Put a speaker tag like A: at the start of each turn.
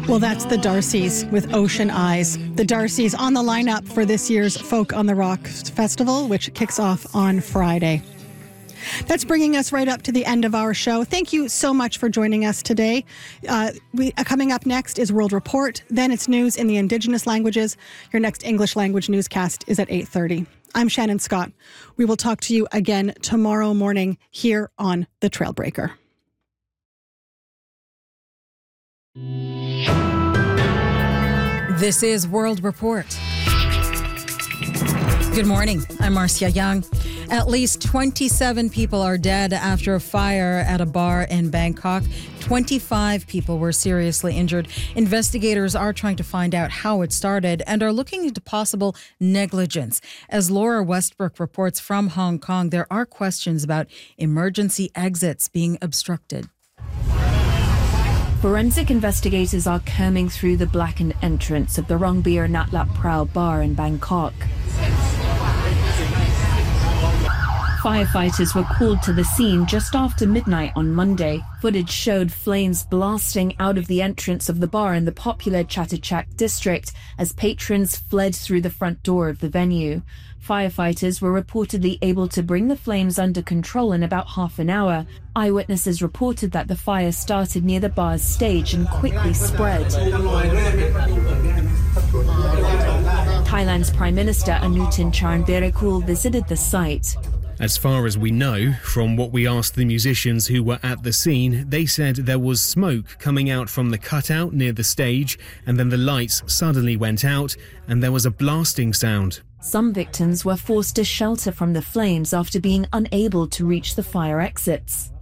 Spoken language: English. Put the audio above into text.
A: Well, that's the Darcys with Ocean Eyes. The Darcys on the lineup for this year's Folk on the Rocks Festival, which kicks off on Friday. That's bringing us right up to the end of our show. Thank you so much for joining us today. Coming up next is World Report. Then it's news in the Indigenous languages. Your next English language newscast is at 8:30. I'm Shannon Scott. We will talk to you again tomorrow morning here on The Trailbreaker.
B: This is World Report. Good morning. I'm Marcia Young. At least 27 people are dead after a fire at a bar in Bangkok. 25 people were seriously injured. Investigators are trying to find out how it started and are looking into possible negligence. As Laura Westbrook reports from Hong Kong, there are questions about emergency exits being obstructed.
C: Forensic investigators are combing through the blackened entrance of the Rongbir Nat Lap Prao bar in Bangkok. Firefighters were called to the scene just after midnight on Monday. Footage showed flames blasting out of the entrance of the bar in the popular Chatuchak district as patrons fled through the front door of the venue. Firefighters were reportedly able to bring the flames under control in about half an hour. Eyewitnesses reported that the fire started near the bar's stage and quickly spread. Thailand's Prime Minister Anutin Charnvirakul visited the site.
D: As far as we know, from what we asked the musicians who were at the scene, they said there was smoke coming out from the cutout near the stage, and then the lights suddenly went out and there was a blasting sound.
C: Some victims were forced to shelter from the flames after being unable to reach the fire exits.